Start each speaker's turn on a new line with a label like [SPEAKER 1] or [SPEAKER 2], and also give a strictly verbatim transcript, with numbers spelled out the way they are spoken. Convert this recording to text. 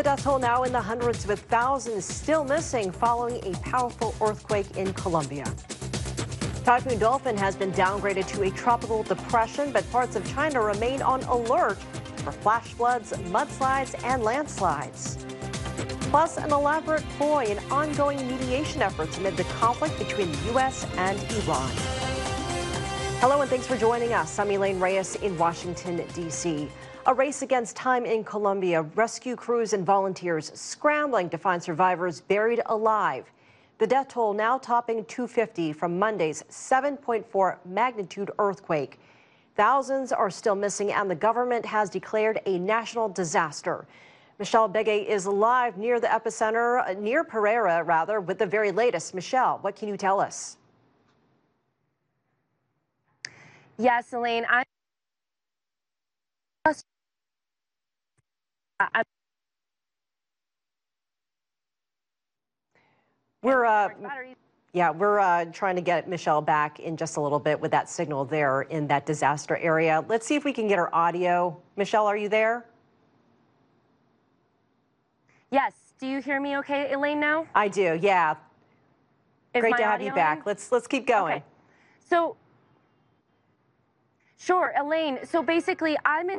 [SPEAKER 1] The death toll now in the hundreds with thousands still missing following a powerful earthquake in Colombia. Typhoon Dolphin has been downgraded to a tropical depression, but parts of China remain on alert for flash floods, mudslides, and landslides. Plus, an elaborate ploy in ongoing mediation efforts amid the conflict between the U S and Iran. Hello and thanks for joining us. I'm Elaine Reyes in Washington, D C A race against time in Colombia. Rescue crews and volunteers scrambling to find survivors buried alive. The death toll now topping two hundred fifty from Monday's seven point four magnitude earthquake. Thousands are still missing, and the government has declared a national disaster. Michelle Begay is live near the epicenter, near Pereira, rather, with the very latest. Michelle, what can you tell us?
[SPEAKER 2] Yes, Elaine. I I
[SPEAKER 1] We're uh, yeah, we're uh, trying to get Michelle back in just a little bit with that signal there in that disaster area. Let's see if we can get her audio. Michelle, are you there?
[SPEAKER 2] Yes. Do you hear me okay, Elaine, now?
[SPEAKER 1] I do, yeah.
[SPEAKER 2] Is
[SPEAKER 1] Great
[SPEAKER 2] my
[SPEAKER 1] to have you
[SPEAKER 2] audio
[SPEAKER 1] back.
[SPEAKER 2] in?
[SPEAKER 1] Let's let's keep going.
[SPEAKER 2] Okay. So, sure, Elaine. So basically, I'm in